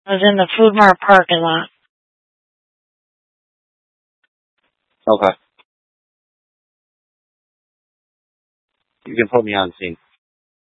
I was in the Food Mart parking lot. Okay. You can put me on scene.